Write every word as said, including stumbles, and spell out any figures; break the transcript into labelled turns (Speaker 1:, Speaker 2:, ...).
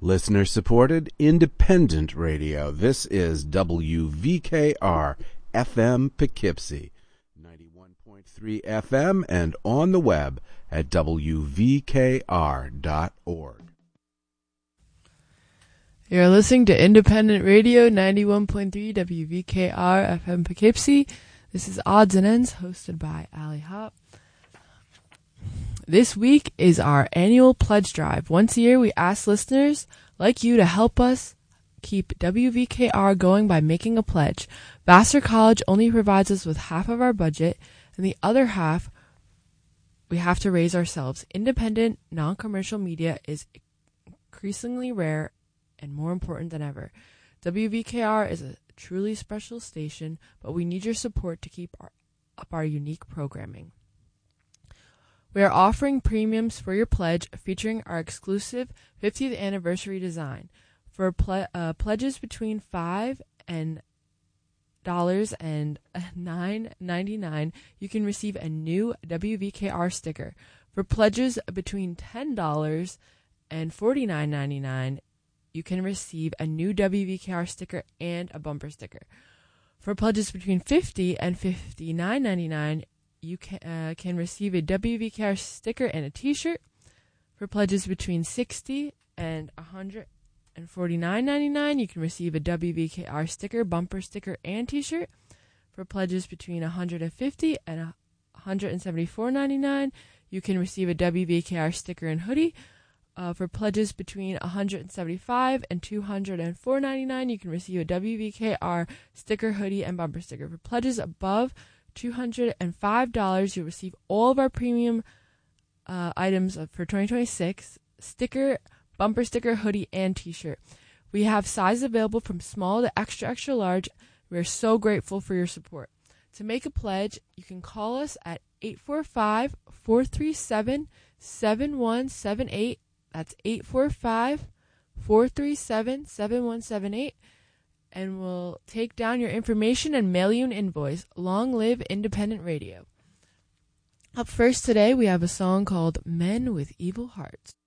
Speaker 1: Listener-supported, independent radio. This is W V K R F M Poughkeepsie, ninety-one point three F M, and on the web at W V K R dot org.
Speaker 2: You're listening to Independent Radio, ninety-one point three W V K R F M Poughkeepsie. This is Odds and Ends, hosted by Allie Hop. This week is our annual pledge drive. Once a year, we ask listeners like you to help us keep W V K R going by making a pledge. Vassar College only provides us with half of our budget, and the other half we have to raise ourselves. Independent, non-commercial media is increasingly rare and more important than ever. W V K R is a truly special station, but we need your support to keep our, up our unique programming. We are offering premiums for your pledge featuring our exclusive fiftieth anniversary design. For ple- uh, pledges between five dollars and nine ninety-nine, you can receive a new W V K R sticker. For pledges between ten dollars and forty-nine ninety-nine, you can receive a new W V K R sticker and a bumper sticker. For pledges between fifty dollars and fifty-nine ninety-nine, you can, uh, can receive a W V K R sticker and a t-shirt. For pledges between sixty dollars and one hundred forty-nine ninety-nine, you can receive a W V K R sticker, bumper sticker, and t-shirt. For pledges between one hundred fifty dollars and one hundred seventy-four ninety-nine, you can receive a W V K R sticker and hoodie. Uh, for pledges between one hundred seventy-five dollars and two hundred four ninety-nine, you can receive a W V K R sticker, hoodie, and bumper sticker. For pledges above two hundred five dollars, you'll receive all of our premium uh, items for twenty twenty-six, sticker, bumper sticker, hoodie, and t-shirt. We have sizes available from small to extra, extra large. We are so grateful for your support. To make a pledge, you can call us at eight four five, four three seven, seven one seven eight. That's eight four five, four three seven, seven one seven eight. And we'll take down your information and mail you an invoice. Long live independent radio. Up first today, we have a song called Men with Evil Hearts.